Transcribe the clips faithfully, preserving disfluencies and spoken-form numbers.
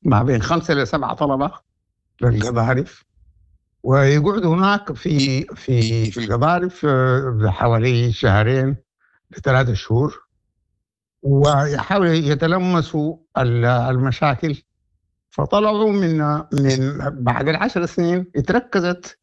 ما بين خمسة لسبعة طلبة للقضارف، ويقعدوا هناك في في في القضارف حوالي شهرين لثلاثة شهور، ويحاولوا يتلمسوا المشاكل. فطلعوا من من بعد العشر سنين اتركزت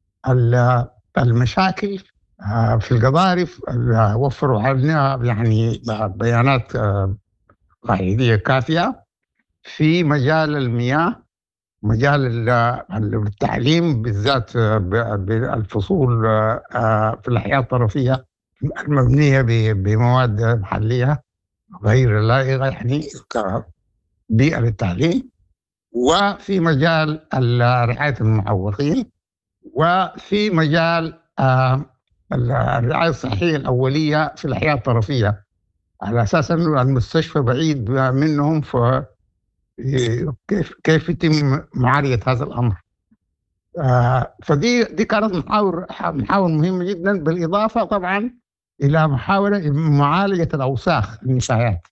المشاكل في القضارف، وفروا علينا يعني بيانات قاعدية كافية في مجال المياه، مجال التعليم بالذات بالفصول في الأحياء الطرفية المبنية بمواد محلية غير لائقة يعني كبيئة للتعليم، وفي مجال رعاية المعوقين، وفي مجال الرعاية الصحية الأولية في الأحياء الطرفية، على أساس أنه المستشفى بعيد منهم، ف كيف كيف يتم معالجة هذا الأمر. فدي دي كانت محاور محاور مهمة جدا، بالإضافة طبعا إلى محاولة معالجة الأوساخ النفايات.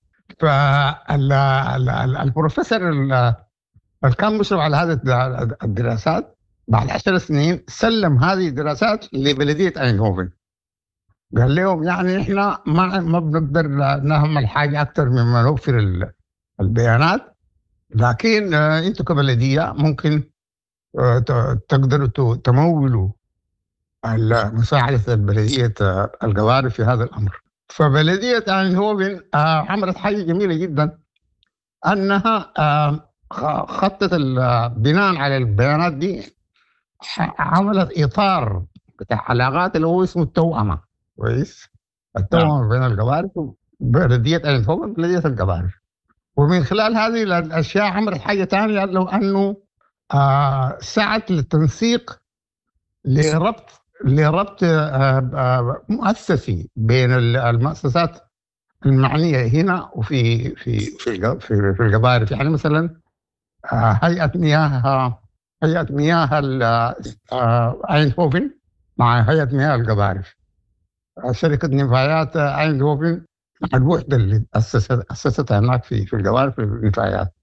فالبروفيسور اللي كان مشرف على هذه الدراسات بعد عشر سنين سلم هذه الدراسات لبلدية أيندهوفن، قال لهم يعني إحنا ما ما بنقدر نعمل حاجة أكثر مما نوفر البيانات، لكن أنتم كبلدية ممكن تقدروا تمولوا مساعدة البلدية القضارف في هذا الأمر. فبلدية أيندهوفن عملت حاجة جميلة جدا، أنها خطت بناء على البيانات دي، عملت إطار بتاع علاقات اللي هو اسمه التوأمة. كويس، التوأمة بين القضارف وبلدية أيندهوفن وبلدية القضارف. ومن خلال هذه الأشياء عملت حاجة ثانية، لو أنه آه سعت للتنسيق لربط لربط آه آه مؤسسي بين المؤسسات المعنية هنا وفي في في في, في القضارف. يعني مثلا آه هيئة مياه هيئة مياه أيندهوفن مع هيئة مياه القضارف، شركة نفايات أيندهوفن مع الوحدة اللي أسست أسستها هناك في في القضارف النفايات،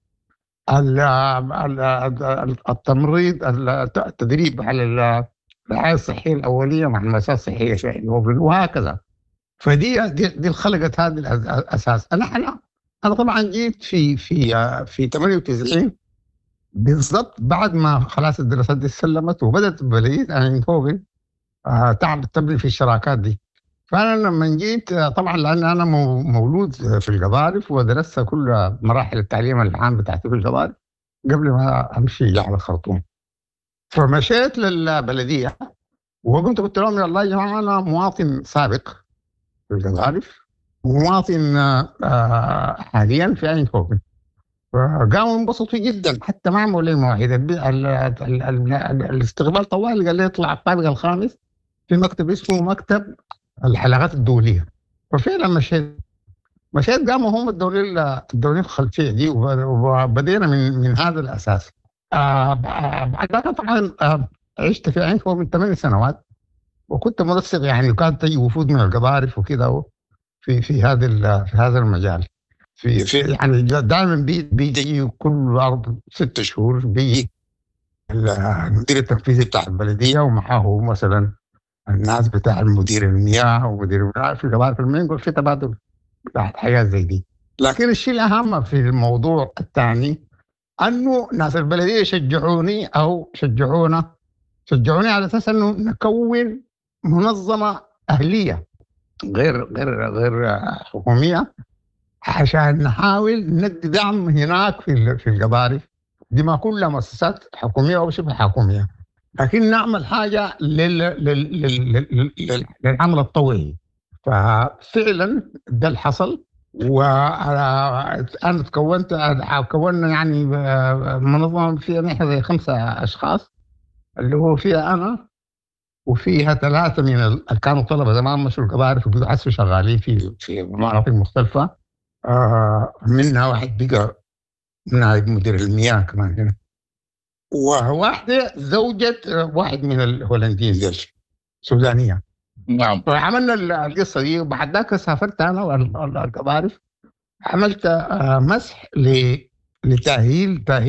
التمريض، التدريب على الرعاية الصحية الأولية مع المؤسسات الصحية في أيندهوفن، وهكذا. فدي دي, دي خلقت هذا الأساس. أنا أنا أنا طبعا جيت في في في ثمانية وتسعين بالضبط بعد ما خلاص الدراسات دي سلمت، وبدأت بلدية أيندهوفن تعمل تبني في الشراكات دي. فأنا لما جيت طبعا لأن أنا مولود في القضارف ودرست كل مراحل التعليم العام بتاعتي في القضارف قبل ما أمشي على الخرطوم، فمشيت للبلدية وقمت قلت لهم يا الله يا جماعة أنا مواطن سابق في القضارف ومواطن حاليا في أيندهوفن. فقاموا انبسطوا جدا، حتى ما عملوا لي مواعيد. الاستقبال طوال، قال لي اطلع الطابق الخامس في مكتب اسمه مكتب الحلقات الدولية. وفعلا مشيت مشيت قاموا هم الدولين الدولين الخلفية دي، وبدينا من من هذا الأساس. آه بعد ذلك طبعا آه عشت في أيندهوفن ثمان سنوات، وكنت منسق يعني، وكانت تجي وفود من القضارف وكذا في في هذا في هذا المجال. في في يعني دائما بيجي كل أربع ست شهور بيجي المدير التنفيذي بتاع البلدية ومعه مثلا الناس بتاع المدير المياه ومدير المياه في القضارف المنقل، في تبادل بتاعت حياة زي دي. لكن الشيء الأهم في الموضوع الثاني أنه ناس البلدية شجعوني أو شجعونا شجعوني على أساس أنه نكون منظمة أهلية غير غير غير حكومية، عشان نحاول ندي دعم هناك في في القضارف دي، ما كلها مؤسسات حكومية أو شبه حكومية، لكن نعمل حاجة لل لل لل للعمل الطوعي. ففعلا ده اللي حصل، وأنا تكونت كونا يعني منظمة فيها نحن خمسة أشخاص، اللي هو فيها أنا وفيها ثلاثة من اللي كانوا طلبة زمان مشوا القضارف وبيحسوا شغالين في في مناطق مختلفة. آه منها واحد بقى نائب مدير المياه كمان هنا، وواحدة زوجة واحد من الهولنديين ديل سودانية. نعم. فعملنا القصة دي، وبعد ذاك سافرت أنا والقضارف، عملت آه مسح لتأهيل تأهيل